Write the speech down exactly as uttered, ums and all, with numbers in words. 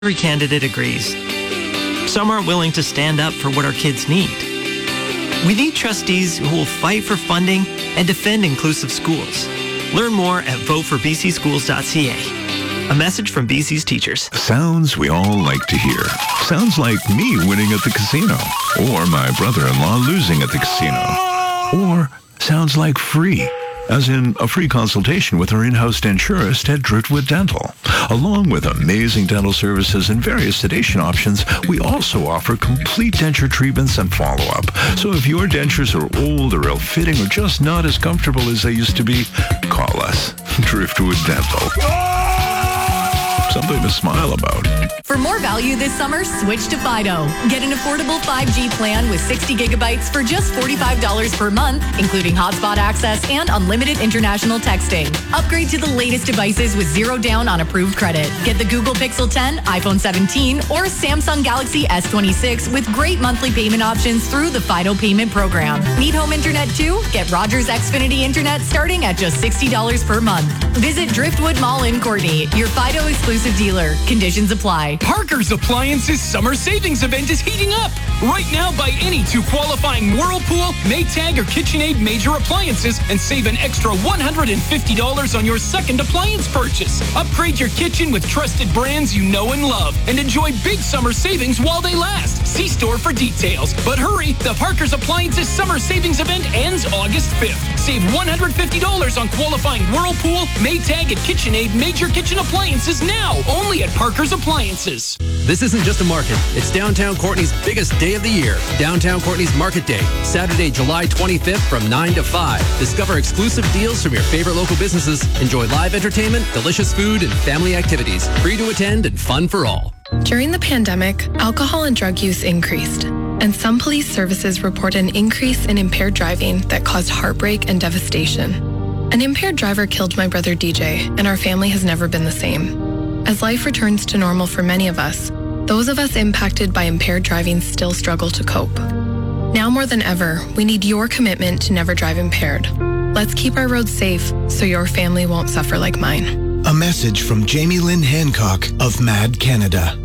Every candidate agrees. Some aren't willing to stand up for what our kids need. We need trustees who will fight for funding and defend inclusive schools. Learn more at vote for b c schools dot c a. A message from B C's teachers. Sounds we all like to hear. Sounds like me winning at the casino. Or my brother-in-law losing at the casino. Or sounds like free. As in a free consultation with our in-house denturist at Driftwood Dental. Along with amazing dental services and various sedation options, we also offer complete denture treatments and follow-up. So if your dentures are old or ill-fitting or just not as comfortable as they used to be, call us. Driftwood Dental. Something to smile about. For more value this summer, switch to Fido. Get an affordable five G plan with sixty gigabytes for just forty-five dollars per month, including hotspot access and unlimited international texting. Upgrade to the latest devices with zero down on approved credit. Get the Google Pixel ten, iPhone seventeen, or Samsung Galaxy S twenty-six with great monthly payment options through the Fido payment program. Need home internet too? Get Rogers Xfinity Internet starting at just sixty dollars per month. Visit Driftwood Mall in Courtney, your Fido exclusive dealer. Conditions apply. Parker's Appliances Summer Savings Event is heating up. Right now, buy any two qualifying Whirlpool, Maytag, or KitchenAid major appliances and save an extra one hundred fifty dollars on your second appliance purchase. Upgrade your kitchen with trusted brands you know and love and enjoy big summer savings while they last. See store for details. But hurry, the Parker's Appliances Summer Savings Event ends August fifth. Save one hundred fifty dollars on qualifying Whirlpool, Maytag, and KitchenAid major kitchen appliances now, only at Parker's Appliances. This isn't just a market. It's downtown Courtney's biggest day of the year. Downtown Courtney's Market Day, Saturday, July twenty-fifth from nine to five. Discover exclusive deals from your favorite local businesses. Enjoy live entertainment, delicious food, and family activities. Free to attend and fun for all. During the pandemic, alcohol and drug use increased, and some police services report an increase in impaired driving that caused heartbreak and devastation. An impaired driver killed my brother D J, and our family has never been the same. As life returns to normal for many of us, those of us impacted by impaired driving still struggle to cope. Now more than ever, we need your commitment to never drive impaired. Let's keep our roads safe so your family won't suffer like mine. A message from Jamie Lynn Hancock of MAD Canada.